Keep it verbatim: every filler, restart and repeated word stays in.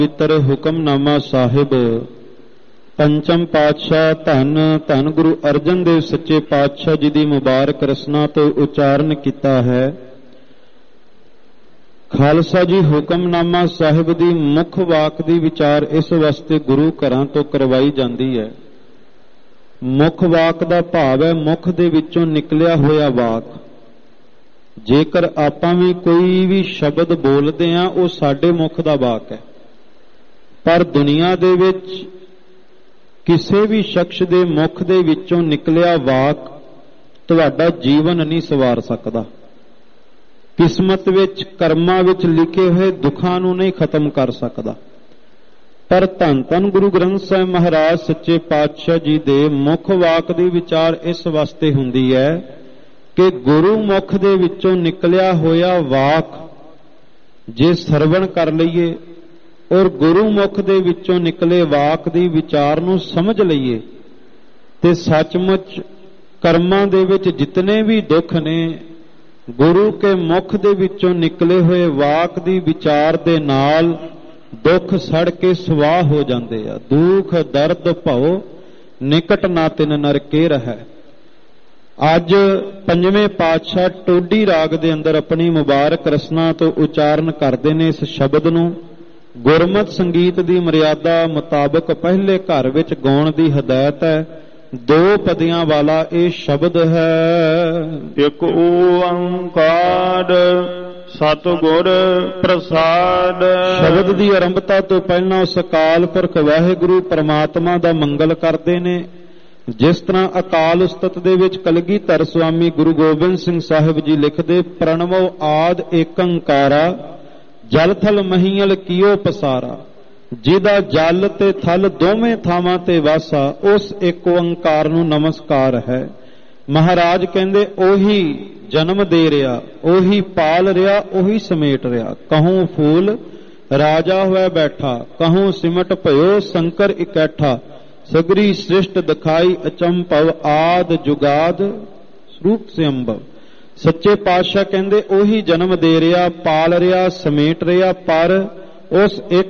ਪਵਿੱਤਰ ਹੁਕਮਨਾਮਾ ਸਾਹਿਬ ਪੰਚਮ ਪਾਤਸ਼ਾਹ ਧੰਨ ਧੰਨ ਗੁਰੂ ਅਰਜਨ ਦੇਵ ਸੱਚੇ ਪਾਤਸ਼ਾਹ ਜੀ ਦੀ ਮੁਬਾਰਕ ਰਸਨਾ ਤੋਂ ਉਚਾਰਨ ਕੀਤਾ ਹੈ। ਖਾਲਸਾ ਜੀ, ਹੁਕਮਨਾਮਾ ਸਾਹਿਬ ਦੀ ਮੁੱਖ ਵਾਕ ਦੀ ਵਿਚਾਰ ਇਸ ਵਾਸਤੇ ਗੁਰੂ ਘਰਾਂ ਤੋਂ ਕਰਵਾਈ ਜਾਂਦੀ ਹੈ। ਮੁੱਖ ਵਾਕ ਦਾ ਭਾਵ ਹੈ ਮੁੱਖ ਦੇ ਵਿੱਚੋਂ ਨਿਕਲਿਆ ਹੋਇਆ ਵਾਕ। ਜੇਕਰ ਆਪਾਂ ਵੀ ਕੋਈ ਵੀ ਸ਼ਬਦ ਬੋਲਦੇ ਹਾਂ ਉਹ ਸਾਡੇ ਮੁੱਖ ਦਾ ਵਾਕ ਹੈ, ਪਰ ਦੁਨੀਆ ਦੇ ਵਿੱਚ ਕਿਸੇ ਵੀ ਸ਼ਖਸ ਦੇ ਮੁੱਖ ਦੇ ਵਿੱਚੋਂ ਨਿਕਲਿਆ ਵਾਕ ਤੁਹਾਡਾ ਜੀਵਨ ਨਹੀਂ ਸਵਾਰ ਸਕਦਾ। ਕਿਸਮਤ ਵਿੱਚ, ਕਰਮਾਂ ਵਿੱਚ ਲਿਖੇ ਹੋਏ ਦੁੱਖਾਂ ਨੂੰ ਨਹੀਂ ਖਤਮ ਕਰ ਸਕਦਾ। ਪਰ ਧੰਨ ਧੰਨ ਗੁਰੂ ਗ੍ਰੰਥ ਸਾਹਿਬ ਮਹਾਰਾਜ ਸੱਚੇ ਪਾਤਸ਼ਾਹ ਜੀ ਦੇ ਮੁੱਖ ਵਾਕ ਦੀ ਵਿਚਾਰ ਇਸ ਵਾਸਤੇ ਹੁੰਦੀ ਹੈ ਕਿ ਗੁਰੂ ਮੁਖ ਦੇ ਵਿੱਚੋਂ ਨਿਕਲਿਆ ਹੋਇਆ ਵਾਕ ਜੇ ਸਰਵਣ ਕਰ ਲਈਏ ਔਰ ਗੁਰੂ ਮੁਖ ਦੇ ਵਿੱਚੋਂ ਨਿਕਲੇ ਵਾਕ ਦੀ ਵਿਚਾਰ ਨੂੰ ਸਮਝ ਲਈਏ ਤੇ ਸੱਚਮੁੱਚ ਕਰਮਾਂ ਦੇ ਵਿੱਚ ਜਿਤਨੇ ਵੀ ਦੁੱਖ ਨੇ ਗੁਰੂ ਕੇ ਮੁਖ ਦੇ ਵਿੱਚੋਂ ਨਿਕਲੇ ਹੋਏ ਵਾਕ ਦੀ ਵਿਚਾਰ ਦੇ ਨਾਲ ਦੁੱਖ ਸੜ ਕੇ ਸਵਾਹ ਹੋ ਜਾਂਦੇ ਆ। ਦੁੱਖ ਦਰਦ ਭਉ ਨਿਕਟ ਨਾ ਤਿਨ ਨਰਕੇ ਰਹਿ। ਅੱਜ ਪੰਜਵੇਂ ਪਾਤਸ਼ਾਹ ਟੋਡੀ ਰਾਗ ਦੇ ਅੰਦਰ ਆਪਣੀ ਮੁਬਾਰਕ ਰਸਨਾ ਤੋਂ ਉਚਾਰਨ ਕਰਦੇ ਨੇ ਇਸ ਸ਼ਬਦ ਨੂੰ। ਗੁਰਮਤ ਸੰਗੀਤ ਦੀ ਮਰਿਆਦਾ ਮੁਤਾਬਕ ਪਹਿਲੇ ਘਰ ਵਿੱਚ ਗਾਉਣ ਦੀ ਹਦਾਇਤ ਹੈ। ਦੋ ਪਦੀਆਂ ਵਾਲਾ ਇਹ ਸ਼ਬਦ ਹੈ। ਇੱਕ ਓੰਕਾਰ ਸਤਿਗੁਰ ਪ੍ਰਸਾਦ। ਸ਼ਬਦ ਦੀ ਆਰੰਭਤਾ ਤੋਂ ਪਹਿਲਾਂ ਉਸ ਅਕਾਲ ਪੁਰਖ ਵਾਹਿਗੁਰੂ ਪਰਮਾਤਮਾ ਦਾ ਮੰਗਲ ਕਰਦੇ ਨੇ। ਜਿਸ ਤਰ੍ਹਾਂ ਅਕਾਲ ਉਸਤਤ ਦੇ ਵਿੱਚ ਕਲਗੀਧਰ ਸੁਆਮੀ ਗੁਰੂ ਗੋਬਿੰਦ ਸਿੰਘ ਸਾਹਿਬ ਜੀ ਲਿਖਦੇ, ਪ੍ਰਣਵੋ ਆਦ ਏਕੰਕਾਰਾ ਜਲ ਥਲ ਮਹੀਲ ਕੀਓ ਪਸਾਰਾ। ਜਿਹਦਾ ਜਲ ਤੇ ਥਲ ਦੋਵੇਂ ਥਾਵਾਂ ਤੇ ਵਾਸਾ ਉਸ ਇੱਕ ਓੰਕਾਰ ਨੂੰ ਨਮਸਕਾਰ ਹੈ। ਮਹਾਰਾਜ ਕਹਿੰਦੇ ਉਹੀ ਜਨਮ ਦੇ ਰਿਹਾ, ਉਹੀ ਪਾਲ ਰਿਹਾ, ਉਹੀ ਸਮੇਟ ਰਿਹਾ। ਕਹੂੰ ਫੂਲ ਰਾਜਾ ਹੋਇਆ ਬੈਠਾ, ਕਹੂੰ ਸਿਮਟ ਭਇਓ ਸ਼ੰਕਰ ਇਕੱਠਾ। ਸਗਰੀ ਸ੍ਰਿਸ਼ਟ ਦਿਖਾਈ ਅਚੰਭਵ ਆਦ ਜੁਗਾਦ ਸਰੂਪ ਸੇ ਅੰਭਵ। ਸੱਚੇ ਪਾਤਸ਼ਾਹ ਕਹਿੰਦੇ ਉਹੀ ਜਨਮ ਦੇ ਰਿਹਾ, ਪਾਲ ਰਿਹਾ, ਸਮੇਟ ਰਿਹਾ, ਪਰ ਉਸ ਇੱਕ